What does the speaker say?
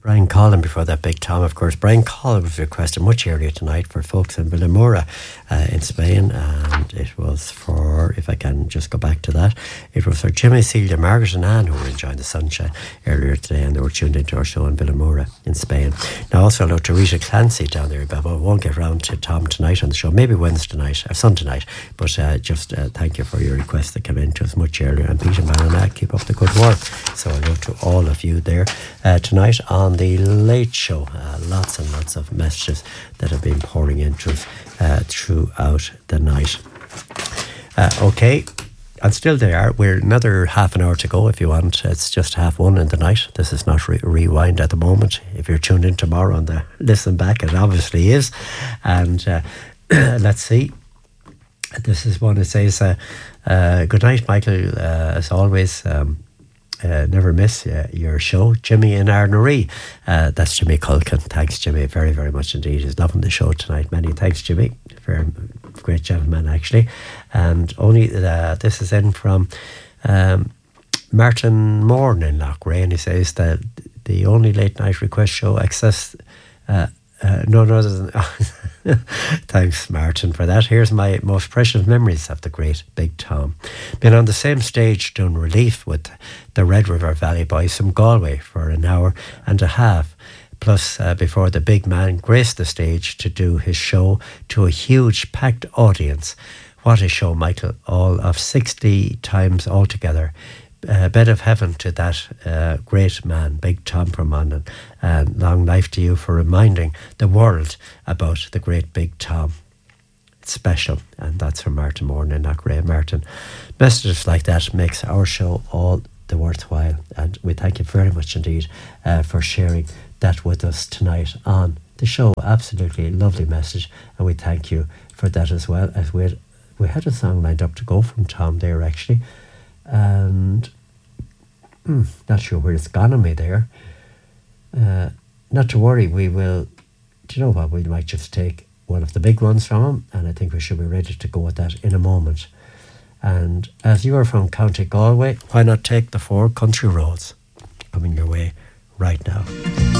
Brian Collin before that, Big Tom, of course. Brian Collin was requested much earlier tonight for folks in Villamoura in Spain, and it was for, if I can just go back to that, it was for Jimmy, Celia, Margaret and Anne, who were enjoying the sunshine earlier today, and they were tuned into our show in Villamoura in Spain. Now also hello to Rita Clancy down there, but I won't get round to Tom tonight on the show, maybe Wednesday night, or Sunday night, but just thank you for your request that came in to us much earlier, and Peter Manana, keep up the good work. So hello to all of you there tonight on the Late Show. Lots and lots of messages that have been pouring into us throughout the night. Okay, and still they are. We're another half an hour to go if you want. It's just 1:30 in the night. This is not rewind at the moment. If you're tuned in tomorrow on the listen back, it obviously is. And let's see. This is one that says, good night, Michael. As always, never miss your show. Jimmy in Arnaree. That's Jimmy Culkin. Thanks, Jimmy, very, very much indeed. He's loving the show tonight. Many thanks, Jimmy. Very great gentleman, actually. And only this is in from Martin Moore in Loughrea, and he says that the only late night request show access none other than thanks, Martin, for that. Here's my most precious memories of the great Big Tom. Been on the same stage doing relief with the Red River Valley Boys from Galway for an hour and a half, plus before the big man graced the stage to do his show to a huge packed audience. What a show, Michael, all of 60 times altogether. Bed of heaven to that great man, Big Tom from London, and long life to you for reminding the world about the great Big Tom. It's special, and that's from Martin Moore in Loughrea. Martin, messages like that makes our show all the worthwhile, and we thank you very much indeed for sharing that with us tonight on the show. Absolutely lovely message, and we thank you for that as well. As we had a song lined up to go from Tom there actually, and not sure where it's gone on me there. Not to worry, we will, do you know what, we might just take one of the big ones from him, and I think we should be ready to go with that in a moment. And as you are from County Galway, why not take the 4 country roads coming your way right now.